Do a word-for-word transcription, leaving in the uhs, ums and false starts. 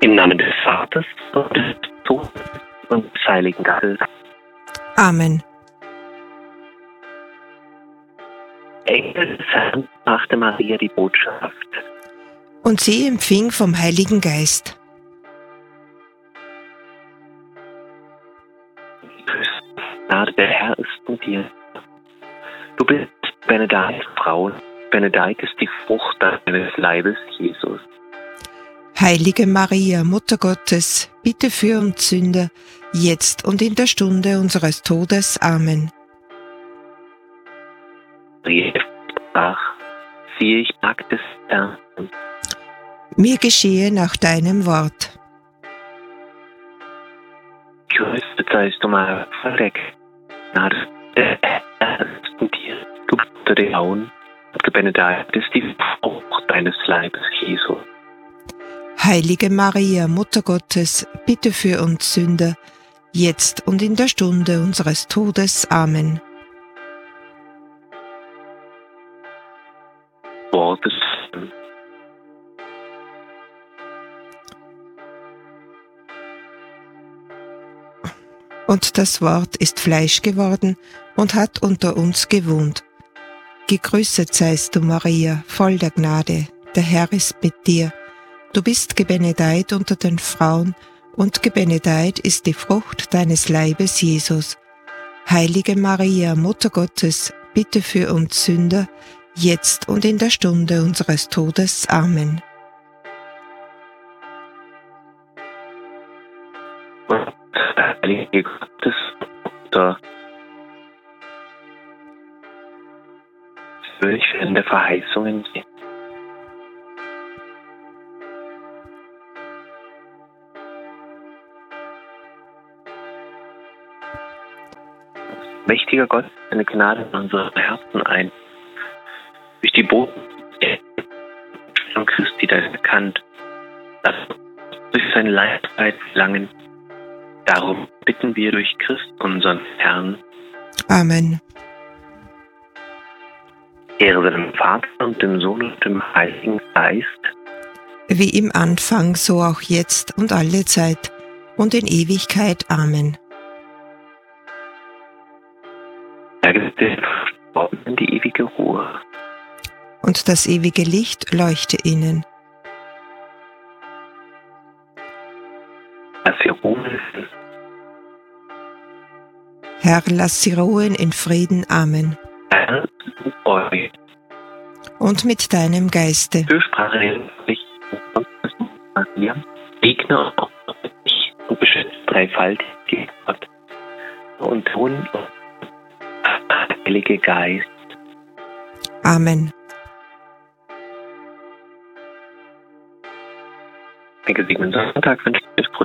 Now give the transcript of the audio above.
Im Namen des Vaters und des Sohnes und des Heiligen Geistes. Amen. Engel des Herrn brachte Maria die Botschaft. Und sie empfing vom Heiligen Geist. Gnade, der Herr ist mit dir. Du bist benedeit Frau, benedeit ist die Frucht deines Leibes, Jesus. Heilige Maria, Mutter Gottes, bitte für uns Sünder, jetzt und in der Stunde unseres Todes. Amen. Maria sprach, siehe, ich mag des Herrn. Mir geschehe nach deinem Wort. Gerüstet seist du, Maria, voll der Gnade, der Herr ist mit dir. Du bist unter den Frauen und gebenedeit ist die Frucht deines Leibes, Jesus. Heilige Maria, Mutter Gottes, bitte für uns Sünder, jetzt und in der Stunde unseres Todes. Amen. Wort des Und das Wort ist Fleisch geworden und hat unter uns gewohnt. Gegrüßet seist du, Maria, voll der Gnade, der Herr ist mit dir. Du bist gebenedeit unter den Frauen, und gebenedeit ist die Frucht deines Leibes, Jesus. Heilige Maria, Mutter Gottes, bitte für uns Sünder, jetzt und in der Stunde unseres Todes. Amen. Heilige Gottes, Mutter, völlig der Verheißungen sind. Mächtiger Gott, deine Gnade in unsere Herzen ein. Durch die Boten von Christi, dein bekannt, lass uns durch sein Leid langen. Darum bitten wir durch Christ, unseren Herrn. Amen. Ehre dem Vater und dem Sohn und dem Heiligen Geist. Wie im Anfang, so auch jetzt und alle Zeit und in Ewigkeit. Amen. Berge den Verstorbenen die ewige Ruhe. Und das ewige Licht leuchte ihnen. Lass sie ruhen. Herr, lass sie ruhen in Frieden. Amen. Herr, mit euch. Und mit deinem Geiste. Fürsprache Licht Maria, segne dich und beschütze dreifaltig Gott und Sohn und Heilige Geist. Amen. Einen gesegneten Sonntag wünsche ich